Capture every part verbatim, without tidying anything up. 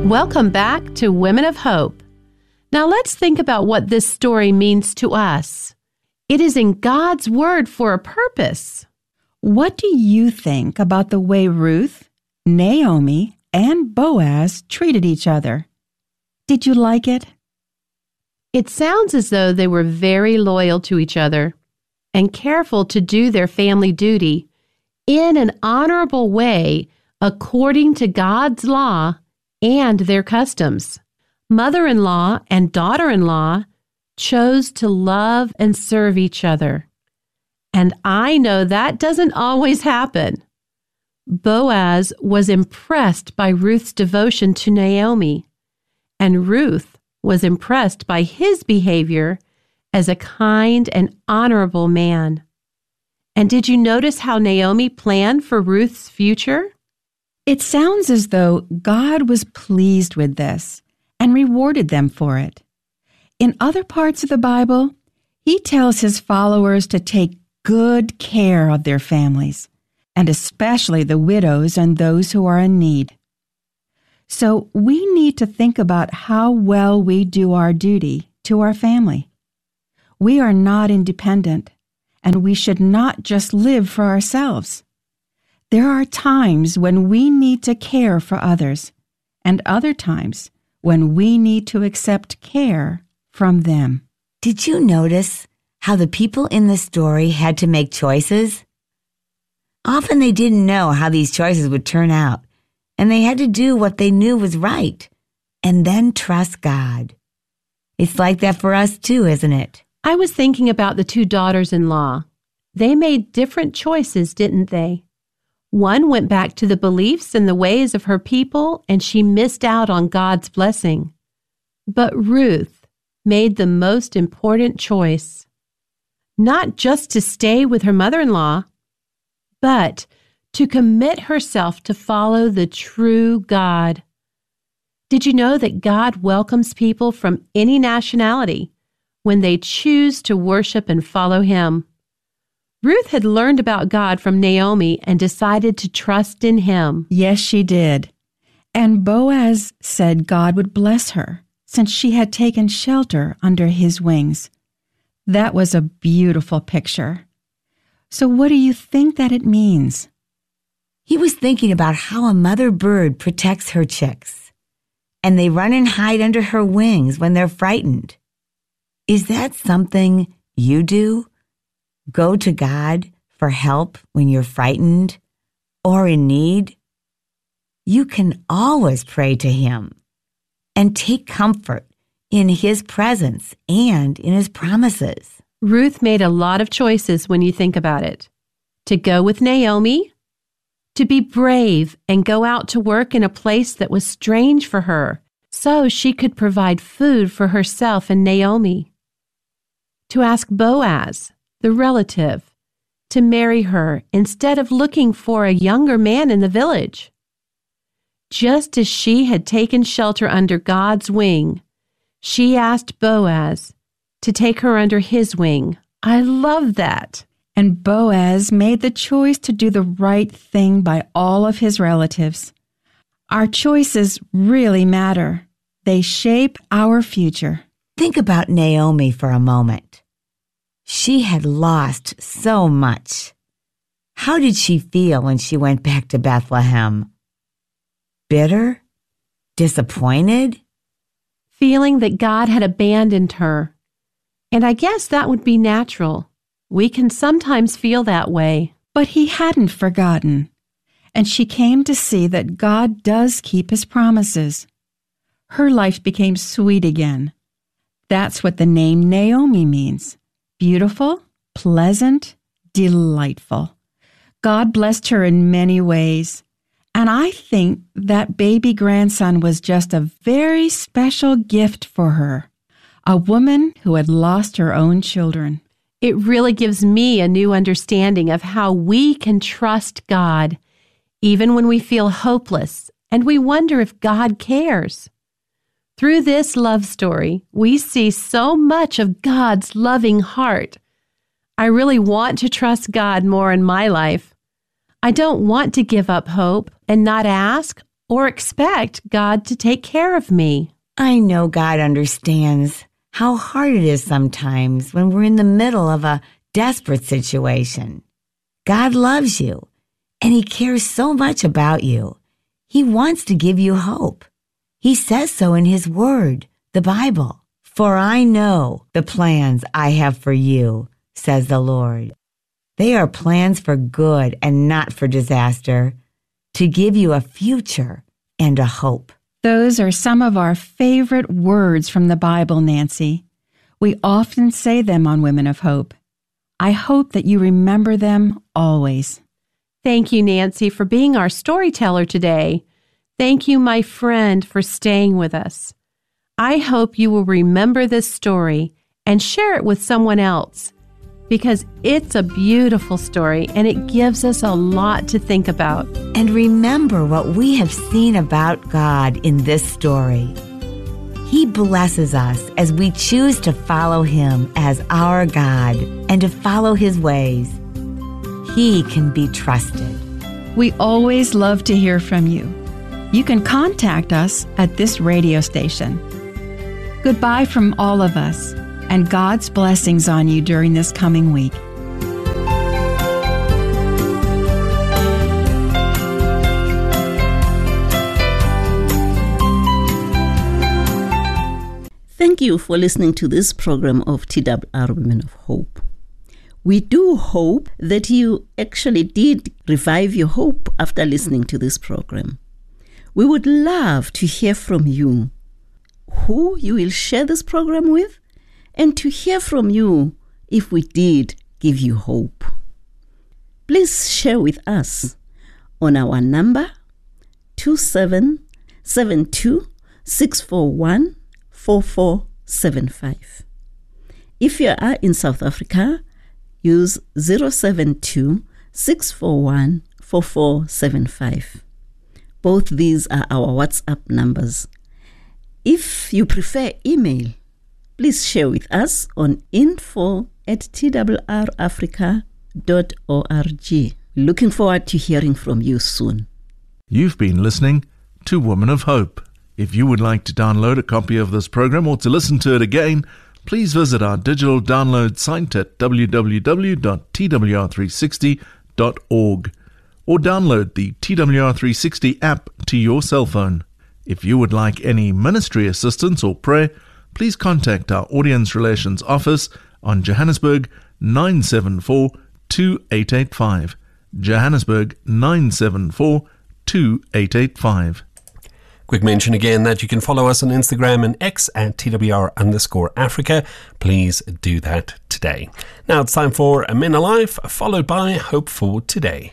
Welcome back to Women of Hope. Now let's think about what this story means to us. It is in God's Word for a purpose. What do you think about the way Ruth, Naomi, and Boaz treated each other? Did you like it? It sounds as though they were very loyal to each other and careful to do their family duty in an honorable way according to God's law and their customs. Mother-in-law and daughter-in-law chose to love and serve each other. And I know that doesn't always happen. Boaz was impressed by Ruth's devotion to Naomi, and Ruth was impressed by his behavior as a kind and honorable man. And did you notice how Naomi planned for Ruth's future? It sounds as though God was pleased with this and rewarded them for it. In other parts of the Bible, He tells His followers to take good care of their families, and especially the widows and those who are in need. So we need to think about how well we do our duty to our family. We are not independent, and we should not just live for ourselves. There are times when we need to care for others, and other times when we need to accept care from them. Did you notice how the people in the story had to make choices? Often they didn't know how these choices would turn out, and they had to do what they knew was right, and then trust God. It's like that for us too, isn't it? I was thinking about the two daughters-in-law. They made different choices, didn't they? One went back to the beliefs and the ways of her people, and she missed out on God's blessing. But Ruth made the most important choice, not just to stay with her mother-in-law, but to commit herself to follow the true God. Did you know that God welcomes people from any nationality when they choose to worship and follow Him? Ruth had learned about God from Naomi and decided to trust in Him. Yes, she did. And Boaz said God would bless her since she had taken shelter under his wings. That was a beautiful picture. So what do you think that it means? He was thinking about how a mother bird protects her chicks, and they run and hide under her wings when they're frightened. Is that something you do? Go to God for help when you're frightened or in need? You can always pray to Him and take comfort in His presence and in His promises. Ruth made a lot of choices when you think about it. To go with Naomi, to be brave and go out to work in a place that was strange for her, so she could provide food for herself and Naomi. To ask Boaz, the relative, to marry her instead of looking for a younger man in the village. Just as she had taken shelter under God's wing, she asked Boaz to take her under his wing. I love that. And Boaz made the choice to do the right thing by all of his relatives. Our choices really matter. They shape our future. Think about Naomi for a moment. She had lost so much. How did she feel when she went back to Bethlehem? Bitter? Disappointed? Feeling that God had abandoned her. And I guess that would be natural. We can sometimes feel that way. But He hadn't forgotten, and she came to see that God does keep His promises. Her life became sweet again. That's what the name Naomi means. Beautiful, pleasant, delightful. God blessed her in many ways, and I think that baby grandson was just a very special gift for her, a woman who had lost her own children. It really gives me a new understanding of how we can trust God, even when we feel hopeless and we wonder if God cares. Through this love story, we see so much of God's loving heart. I really want to trust God more in my life. I don't want to give up hope and not ask or expect God to take care of me. I know God understands how hard it is sometimes when we're in the middle of a desperate situation. God loves you, and He cares so much about you. He wants to give you hope. He says so in His Word, the Bible. For I know the plans I have for you, says the Lord. They are plans for good and not for disaster, to give you a future and a hope. Those are some of our favorite words from the Bible, Nancy. We often say them on Women of Hope. I hope that you remember them always. Thank you, Nancy, for being our storyteller today. Thank you, my friend, for staying with us. I hope you will remember this story and share it with someone else, because it's a beautiful story and it gives us a lot to think about. And remember what we have seen about God in this story. He blesses us as we choose to follow Him as our God and to follow His ways. He can be trusted. We always love to hear from you. You can contact us at this radio station. Goodbye from all of us, and God's blessings on you during this coming week. Thank you for listening to this program of T W R Women of Hope. We do hope that you actually did revive your hope after listening to this program. We would love to hear from you, who you will share this program with, and to hear from you if we did give you hope. Please share with us on our number two seven seven two, six four one, four four seven five. If you are in South Africa, use zero seven two, six four one, four four seven five. Both these are our WhatsApp numbers. If you prefer email, please share with us on info at t w r africa dot org. Looking forward to hearing from you soon. You've been listening to Women of Hope. If you would like to download a copy of this program or to listen to it again, please visit our digital download site at w w w dot t w r three sixty dot org or download the T W R three sixty app to your cell phone. If you would like any ministry assistance or prayer, please contact our Audience Relations Office on Johannesburg nine seven four, two eight eight five. Johannesburg nine seven four, two eight eight five. Quick mention again that you can follow us on Instagram and X at T W R underscore Africa. Please do that today. Now it's time for A Men Alive, followed by Hope for Today.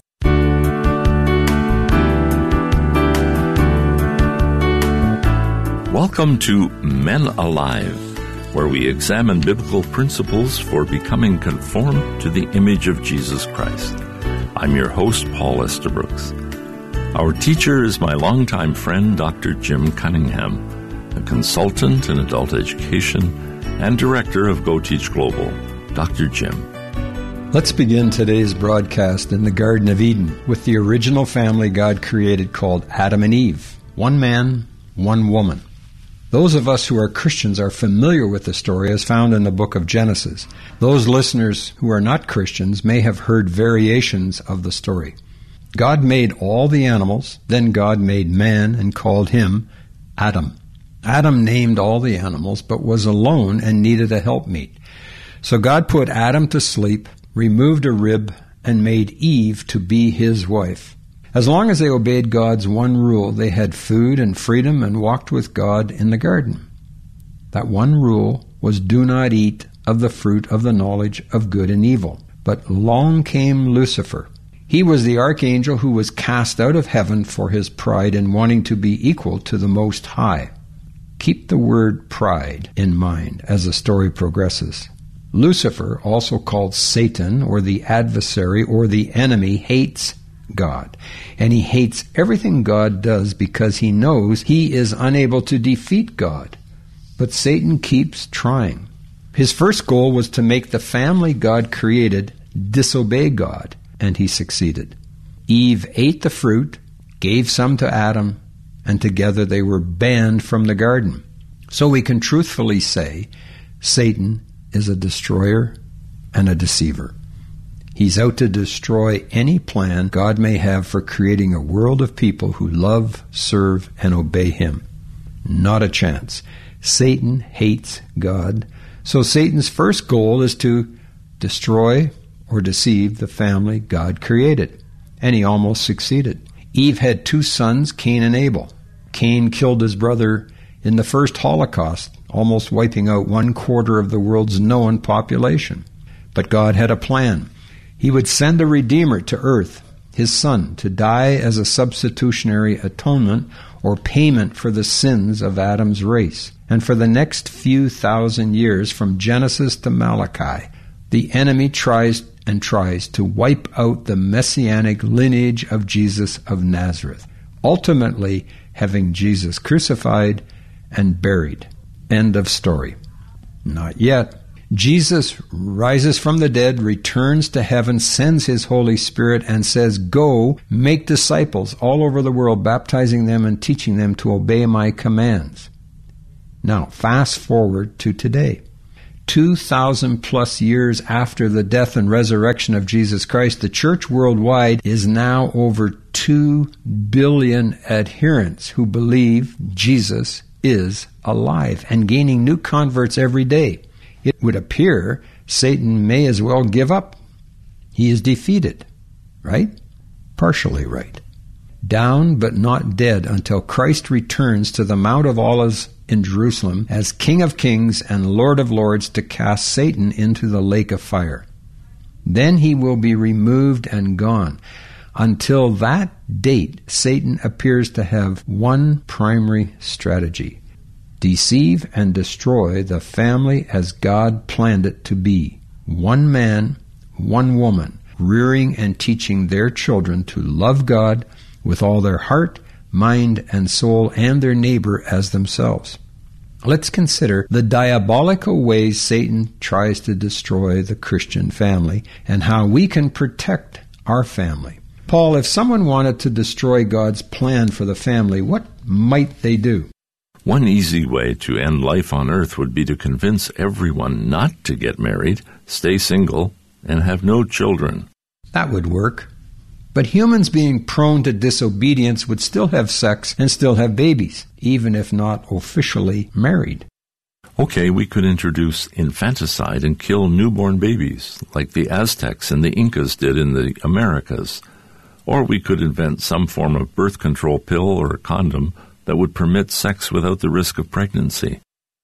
Welcome to Men Alive, where we examine biblical principles for becoming conformed to the image of Jesus Christ. I'm your host, Paul Estabrooks. Our teacher is my longtime friend, Doctor Jim Cunningham, a consultant in adult education and director of Go Teach Global. Doctor Jim. Let's begin today's broadcast in the Garden of Eden with the original family God created called Adam and Eve. One man, one woman. Those of us who are Christians are familiar with the story as found in the book of Genesis. Those listeners who are not Christians may have heard variations of the story. God made all the animals, then God made man and called him Adam. Adam named all the animals, but was alone and needed a helpmeet. So God put Adam to sleep, removed a rib, and made Eve to be his wife. As long as they obeyed God's one rule, they had food and freedom and walked with God in the garden. That one rule was, do not eat of the fruit of the knowledge of good and evil. But long came Lucifer. He was the archangel who was cast out of heaven for his pride in wanting to be equal to the Most High. Keep the word pride in mind as the story progresses. Lucifer, also called Satan or the adversary or the enemy, hates God. And he hates everything God does because he knows he is unable to defeat God. But Satan keeps trying. His first goal was to make the family God created disobey God, and he succeeded. Eve ate the fruit, gave some to Adam, and together they were banned from the garden. So we can truthfully say Satan is a destroyer and a deceiver. He's out to destroy any plan God may have for creating a world of people who love, serve, and obey Him. Not a chance. Satan hates God, so Satan's first goal is to destroy or deceive the family God created. And he almost succeeded. Eve had two sons, Cain and Abel. Cain killed his brother in the first Holocaust, almost wiping out one quarter of the world's known population. But God had a plan. He would send a Redeemer to earth, His Son, to die as a substitutionary atonement or payment for the sins of Adam's race. And for the next few thousand years, from Genesis to Malachi, the enemy tries and tries to wipe out the messianic lineage of Jesus of Nazareth, ultimately having Jesus crucified and buried. End of story. Not yet. Jesus rises from the dead, returns to heaven, sends His Holy Spirit, and says, "Go, make disciples all over the world, baptizing them and teaching them to obey my commands." Now, fast forward to today. Two thousand plus years after the death and resurrection of Jesus Christ, the church worldwide is now over two billion adherents who believe Jesus is alive and gaining new converts every day. It would appear Satan may as well give up. He is defeated, right? Partially right. Down but not dead until Christ returns to the Mount of Olives in Jerusalem as King of Kings and Lord of Lords to cast Satan into the lake of fire. Then he will be removed and gone. Until that date, Satan appears to have one primary strategy: deceive and destroy the family as God planned it to be. One man, one woman, rearing and teaching their children to love God with all their heart, mind, and soul, and their neighbor as themselves. Let's consider the diabolical ways Satan tries to destroy the Christian family and how we can protect our family. Paul, if someone wanted to destroy God's plan for the family, what might they do? One easy way to end life on earth would be to convince everyone not to get married, stay single, and have no children. That would work. But humans being prone to disobedience would still have sex and still have babies, even if not officially married. Okay, we could introduce infanticide and kill newborn babies, like the Aztecs and the Incas did in the Americas. Or we could invent some form of birth control pill or condom that would permit sex without the risk of pregnancy.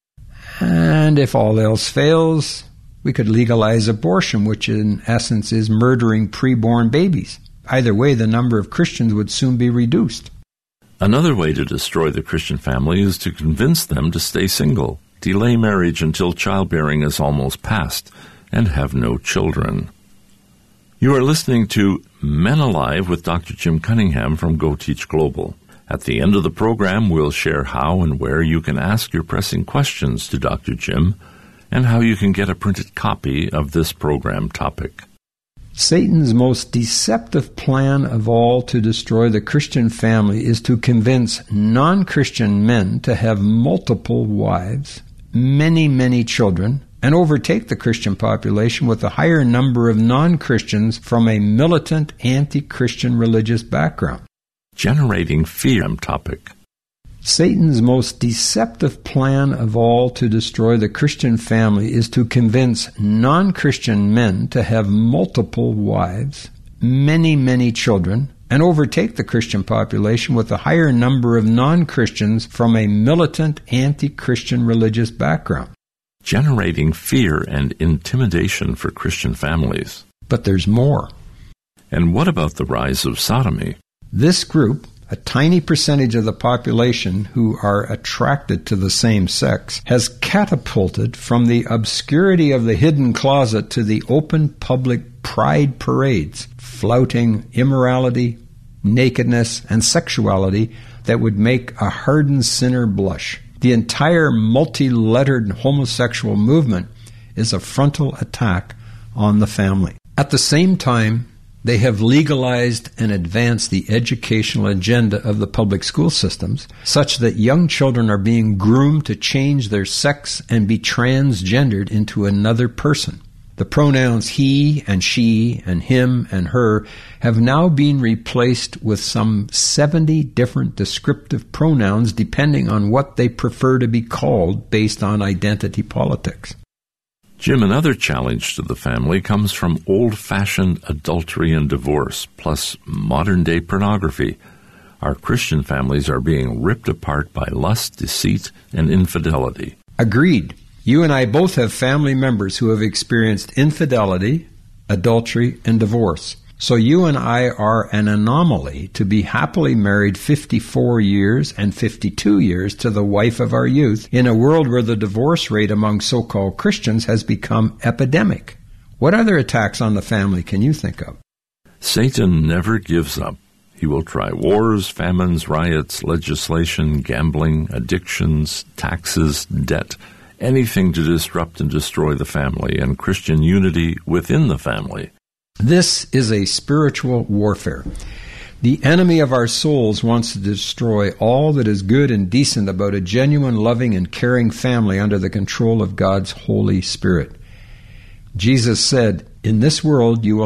And if all else fails, we could legalize abortion, which in essence is murdering preborn babies. Either way, the number of Christians would soon be reduced. Another way to destroy the Christian family is to convince them to stay single, delay marriage until childbearing is almost past, and have no children. You are listening to Men Alive with Doctor Jim Cunningham from Go Teach Global. At the end of the program, we'll share how and where you can ask your pressing questions to Doctor Jim and how you can get a printed copy of this program topic. Satan's most deceptive plan of all to destroy the Christian family is to convince non-Christian men to have multiple wives, many, many children, and overtake the Christian population with a higher number of non-Christians from a militant anti-Christian religious background. Generating fear topic. Satan's most deceptive plan of all to destroy the Christian family is to convince non-Christian men to have multiple wives, many, many children, and overtake the Christian population with a higher number of non-Christians from a militant anti-Christian religious background. Generating fear and intimidation for Christian families. But there's more. And what about the rise of sodomy? This group, a tiny percentage of the population who are attracted to the same sex, has catapulted from the obscurity of the hidden closet to the open public pride parades, flouting immorality, nakedness, and sexuality that would make a hardened sinner blush. The entire multi-lettered homosexual movement is a frontal attack on the family. At the same time, They have legalized and advanced the educational agenda of the public school systems, such that young children are being groomed to change their sex and be transgendered into another person. The pronouns he and she and him and her have now been replaced with some seventy different descriptive pronouns depending on what they prefer to be called based on identity politics. Jim, another challenge to the family comes from old-fashioned adultery and divorce, plus modern-day pornography. Our Christian families are being ripped apart by lust, deceit, and infidelity. Agreed. You and I both have family members who have experienced infidelity, adultery, and divorce. So you and I are an anomaly to be happily married fifty-four years and fifty-two years to the wife of our youth in a world where the divorce rate among so-called Christians has become epidemic. What other attacks on the family can you think of? Satan never gives up. He will try wars, famines, riots, legislation, gambling, addictions, taxes, debt, anything to disrupt and destroy the family and Christian unity within the family. This is a spiritual warfare. The enemy of our souls wants to destroy all that is good and decent about a genuine, loving, and caring family under the control of God's Holy Spirit. Jesus said, "In this world you will